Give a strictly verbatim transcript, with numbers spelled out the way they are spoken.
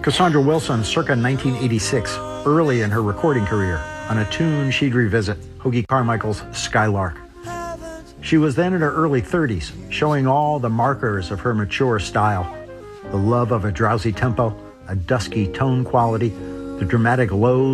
Cassandra Wilson, circa nineteen eighty-six, early in her recording career, on a tune she'd revisit, Hoagy Carmichael's Skylark. She was then in her early thirties, showing all the markers of her mature style. The love of a drowsy tempo, a dusky tone quality, the dramatic lows